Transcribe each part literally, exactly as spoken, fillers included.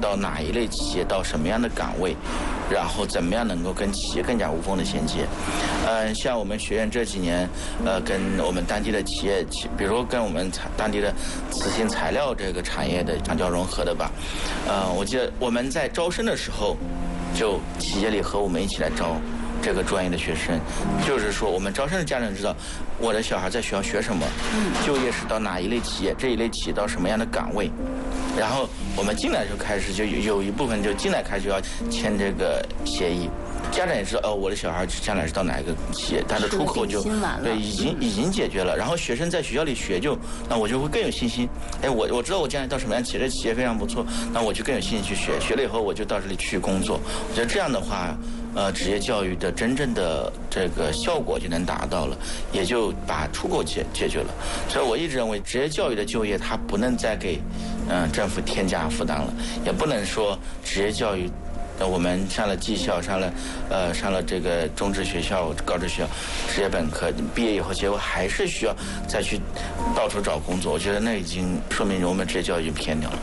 到哪一类企业，到什么样的岗位，然后怎么样能够跟企业更加无缝的衔接。嗯，像我们学院这几年，呃，跟我们当地的企业，比如跟我们当地的磁性材料这个产业的相交融合的吧。呃，我记得我们在招生的时候，就企业里和我们一起来招这个专业的学生，就是说我们招生的家长知道我的小孩在学校学什么，就业是到哪一类企业，这一类企业到什么样的岗位，然后我们进来就开始就有有一部分就进来开始要签这个协议。家长也知道，哦，我的小孩将来是到哪一个企业，他的出口就对已经已经解决了。然后学生在学校里学就，那我就会更有信心。哎，我我知道我将来到什么样企业，这企业非常不错，那我就更有信心去学。学了以后我就到这里去工作。我觉得这样的话，呃，职业教育的真正的这个效果就能达到了，也就把出口解解决了。所以我一直认为，职业教育的就业它不能再给嗯、呃、政府添加负担了，也不能说职业教育。那我们上了技校，上了，呃，上了这个中职学校、高职学校、职业本科，毕业以后，结果还是需要再去到处找工作。我觉得那已经说明我们职业教育偏掉了。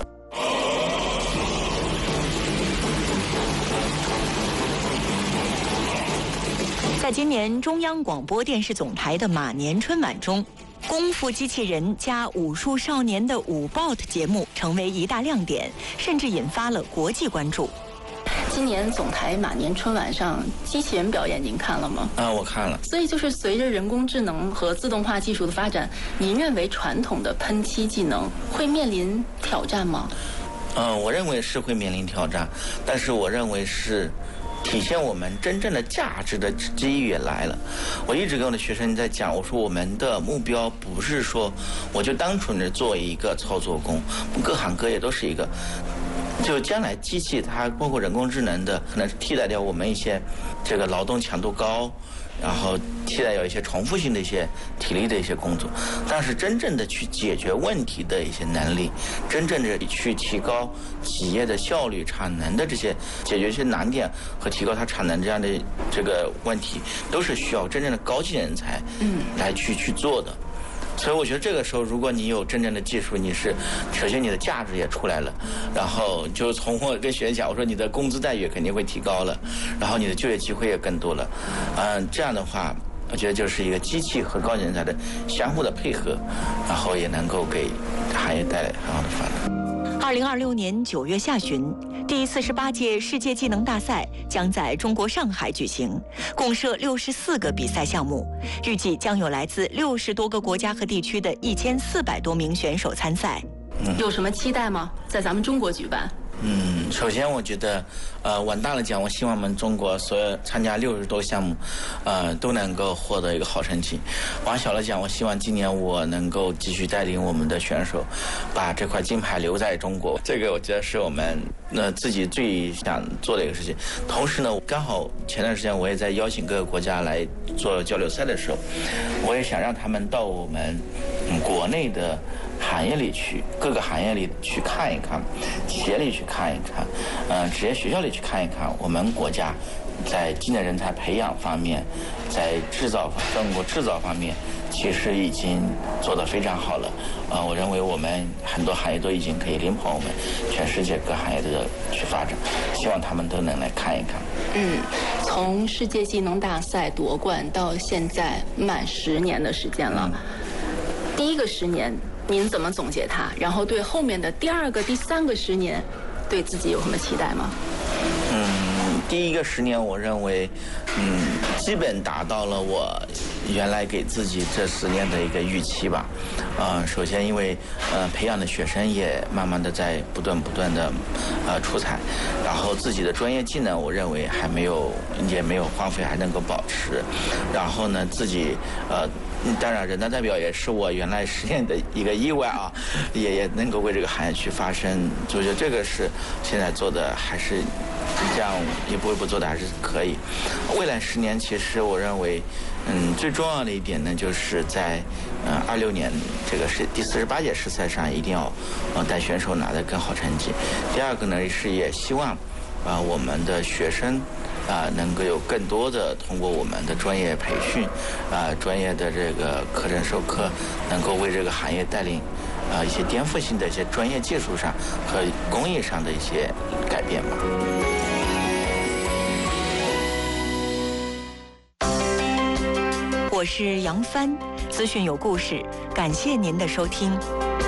在今年中央广播电视总台的马年春晚中，功夫机器人加武术少年的舞 bot 节目成为一大亮点，甚至引发了国际关注。 今年总台马年春晚上机器人表演您看了吗？ 啊，我看了。 所以就是随着人工智能和自动化技术的发展，您认为传统的喷漆技能会面临挑战吗？ 嗯，我认为是会面临挑战，但是我认为是体现我们真正的价值的机遇也来了。我一直跟我的学生在讲，我说我们的目标不是说我就单纯的做一个操作工，各行各业都是一个。就将来机器它包括人工智能的，可能替代掉我们一些这个劳动强度高，然后替代掉一些重复性的一些体力的一些工作，但是真正的去解决问题的一些能力，真正的去提高企业的效率、产能的这些解决一些难点和提高它产能这样的这个问题，都是需要真正的高级人才来去去做的。所以我觉得这个时候，如果你有真正的技术，你是首先你的价值也出来了，然后就从我跟学员讲，我说你的工资待遇肯定会提高了，然后你的就业机会也更多了，嗯，这样的话，我觉得就是一个机器和高级人才的相互的配合，然后也能够给行业带来很好的发展。 二零二六年九月下旬，第四十八届世界技能大赛将在中国上海举行，共设六十四个比赛项目，预计将有来自六十多个国家和地区的一千四百多名选手参赛。 嗯、有什么期待吗？在咱们中国举办？ 嗯，首先我觉得，呃，往大了讲，我希望我们中国所有参加六十多个项目，呃，都能够获得一个好成绩。往小了讲，我希望今年我能够继续带领我们的选手，把这块金牌留在中国。这个我觉得是我们呃自己最想做的一个事情。同时呢，刚好前段时间我也在邀请各个国家来做交流赛的时候，我也想让他们到我们、嗯、国内的行业里去，各个行业里去看一看，企业里去看一看，呃，职业学校里去看一看，我们国家在技能人才培养方面，在制造中国制造方面，其实已经做得非常好了。呃，我认为我们很多行业都已经可以领跑我们全世界各行业的去发展，希望他们都能来看一看。 嗯，从世界技能大赛夺冠到现在满十年的时间了，嗯、第一个十年。您怎么总结它？然后对后面的第二个、第三个十年，对自己有什么期待吗？ 嗯，第一个十年，我认为，嗯，基本达到了我原来给自己这十年的一个预期吧。呃，首先因为呃培养的学生也慢慢的在不断不断的呃出彩，然后自己的专业技能，我认为还没有也没有荒废，还能够保持。然后呢，自己呃。当然，人大代表也是我原来实现的一个意外啊，也也能够为这个行业去发声，就觉得这个是现在做的还是这样一步一步做的还是可以。未来十年，其实我认为，嗯，最重要的一点呢，就是在呃二六年这个是第四十八届世赛上，一定要呃带选手拿得更好成绩。第二个呢，是也希望啊、呃、我们的学生。啊、呃，能够有更多的通过我们的专业培训，啊、呃，专业的这个课程授课，能够为这个行业带领呃一些颠覆性的一些专业技术上和工艺上的一些改变吧。 我是杨帆，资讯有故事，感谢您的收听。